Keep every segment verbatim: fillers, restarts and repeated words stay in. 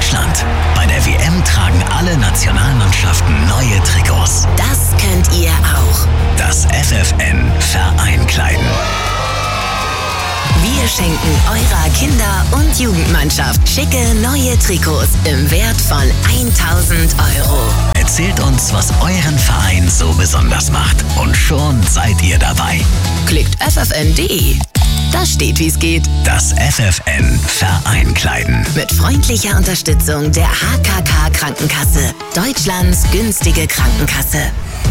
Deutschland. Bei der W M tragen alle Nationalmannschaften neue Trikots. Das könnt ihr auch. Das F F N Vereinkleiden. Wir schenken eurer Kinder- und Jugendmannschaft schicke neue Trikots im Wert von tausend Euro. Erzählt uns, was euren Verein so besonders macht. Und schon seid ihr dabei. Klickt f f n punkt d e. Da steht, wie es geht. Das F F N Vereinkleiden. Mit freundlicher Unterstützung der H K K Krankenkasse. Deutschlands günstige Krankenkasse.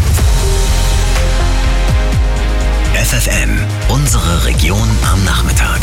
F F N, unsere Region am Nachmittag.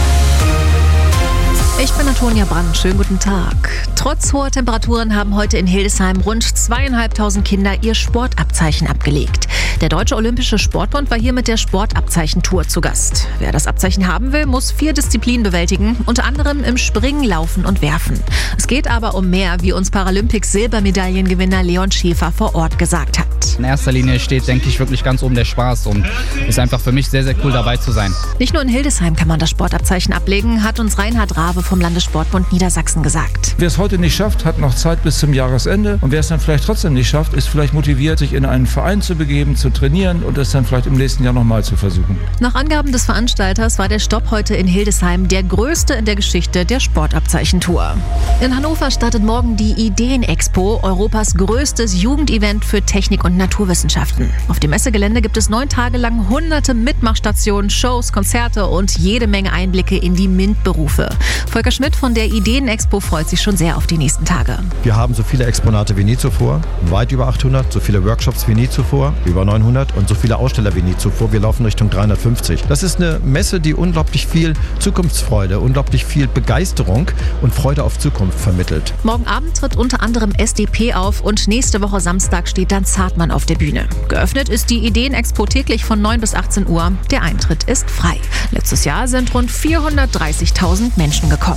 Ich bin Antonia Brandt. Schönen guten Tag. Trotz hoher Temperaturen haben heute in Hildesheim rund zweieinhalbtausend Kinder ihr Sportabzeichen abgelegt. Der Deutsche Olympische Sportbund war hier mit der Sportabzeichentour zu Gast. Wer das Abzeichen haben will, muss vier Disziplinen bewältigen, unter anderem im Springen, Laufen und Werfen. Es geht aber um mehr, wie uns Paralympics-Silbermedaillengewinner Leon Schäfer vor Ort gesagt hat. In erster Linie steht, denke ich, wirklich ganz oben der Spaß und ist einfach für mich sehr, sehr cool dabei zu sein. Nicht nur in Hildesheim kann man das Sportabzeichen ablegen, hat uns Reinhard Rabe vom Landessportbund Niedersachsen gesagt. Wer es heute nicht schafft, hat noch Zeit bis zum Jahresende. Und wer es dann vielleicht trotzdem nicht schafft, ist vielleicht motiviert, sich in einen Verein zu begeben, zu trainieren und es dann vielleicht im nächsten Jahr nochmal zu versuchen. Nach Angaben des Veranstalters war der Stopp heute in Hildesheim der größte in der Geschichte der Sportabzeichentour. In Hannover startet morgen die Ideen-Expo, Europas größtes Jugendevent für Technik und Naturwissenschaften. Auf dem Messegelände gibt es neun Tage lang hunderte Mitmachstationen, Shows, Konzerte und jede Menge Einblicke in die MINT-Berufe. Volker Schmidt von der Ideen-Expo freut sich schon sehr auf die nächsten Tage. Wir haben so viele Exponate wie nie zuvor, weit über achthundert, so viele Workshops wie nie zuvor, über neunhundert und so viele Aussteller wie nie zuvor. Wir laufen Richtung dreihundertfünfzig. Das ist eine Messe, die unglaublich viel Zukunftsfreude, unglaublich viel Begeisterung und Freude auf Zukunft vermittelt. Morgen Abend tritt unter anderem S D P auf und nächste Woche Samstag steht dann Zartmann auf der Bühne. Geöffnet ist die Ideen-Expo täglich von neun bis achtzehn Uhr. Der Eintritt ist frei. Letztes Jahr sind rund vierhundertdreißigtausend Menschen gekommen.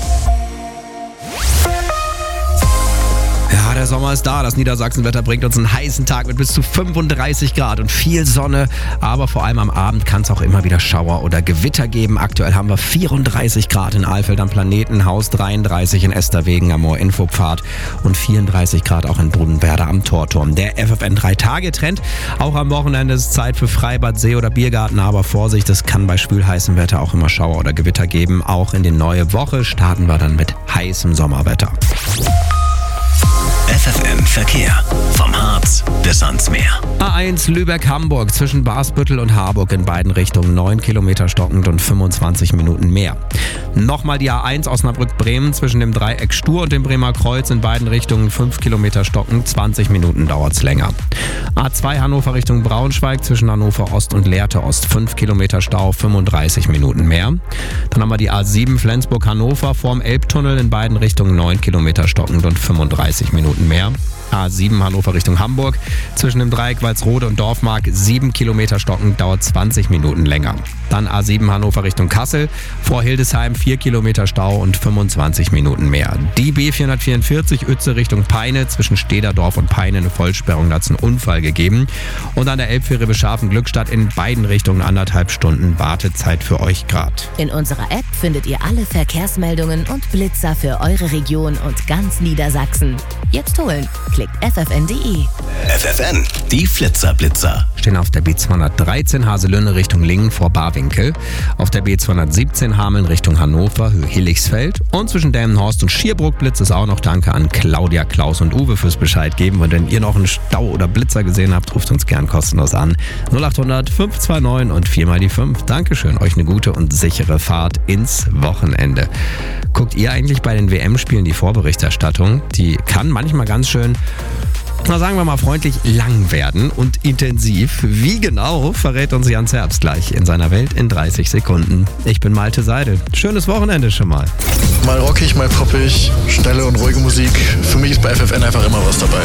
Ja, der Sommer ist da. Das Niedersachsenwetter bringt uns einen heißen Tag mit bis zu fünfunddreißig Grad und viel Sonne. Aber vor allem am Abend kann es auch immer wieder Schauer oder Gewitter geben. Aktuell haben wir vierunddreißig Grad in Alfeld am Planetenhaus, dreiunddreißig in Esterwegen am Moor-Infopfad und vierunddreißig Grad auch in Brunnenwerder am Torturm. Der F F N drei Tage Trend. Auch am Wochenende ist es Zeit für Freibad, See oder Biergarten. Aber Vorsicht, es kann bei schwülheißem Wetter auch immer Schauer oder Gewitter geben. Auch in die neue Woche starten wir dann mit heißem Sommerwetter. F F N Verkehr. Vom Harz bis ans Meer. A eins Lübeck-Hamburg zwischen Barsbüttel und Harburg in beiden Richtungen neun Kilometer stockend und fünfundzwanzig Minuten mehr. Nochmal die A eins Osnabrück-Bremen zwischen dem Dreieck Stur und dem Bremer Kreuz in beiden Richtungen fünf Kilometer stockend, zwanzig Minuten dauert's länger. A zwei Hannover Richtung Braunschweig zwischen Hannover Ost und Lehrte Ost fünf Kilometer Stau, fünfunddreißig Minuten mehr. Dann haben wir die A sieben Flensburg-Hannover vorm Elbtunnel in beiden Richtungen neun Kilometer stockend und fünfunddreißig Minuten mehr. A sieben Hannover Richtung Hamburg zwischen dem Dreieck Walsrode und Dorfmark sieben Kilometer stockend, dauert zwanzig Minuten länger. Dann A sieben Hannover Richtung Kassel, vor Hildesheim vier Kilometer Stau und fünfundzwanzig Minuten mehr. Die B vierhundertvierundvierzig Uetze Richtung Peine zwischen Stederdorf und Peine eine Vollsperrung, da hat es einen Unfall gegeben. Und an der Elbfähre Bescharfen-Glückstadt in beiden Richtungen anderthalb Stunden Wartezeit für euch grad. In unserer App findet ihr alle Verkehrsmeldungen und Blitzer für eure Region und ganz Niedersachsen. Jetzt holen. Klickt f f n punkt d e. F F N, die Flitzerblitzer. Stehen auf der B zweihundertdreizehn Haselünne Richtung Lingen vor Barwinkel, auf der B zweihundertsiebzehn Hameln Richtung Hannover, Höhe Hilligsfeld und zwischen Delmenhorst und Schierbruck blitzt es auch noch. Danke an Claudia, Klaus und Uwe fürs Bescheid geben. Und wenn ihr noch einen Stau oder Blitzer gesehen habt, ruft uns gern kostenlos an. null acht hundert fünf zwei neun und vier mal die fünf. Dankeschön, euch eine gute und sichere Fahrt ins Wochenende. Guckt ihr eigentlich bei den W M-Spielen die Vorberichterstattung? Die kann manchmal ganz schön, na sagen wir mal freundlich, lang werden und intensiv. Wie genau, verrät uns Jan Zerbst gleich in seiner Welt in dreißig Sekunden. Ich bin Malte Seidel. Schönes Wochenende schon mal. Mal rockig, mal poppig, schnelle und ruhige Musik. Für mich ist bei F F N einfach immer was dabei.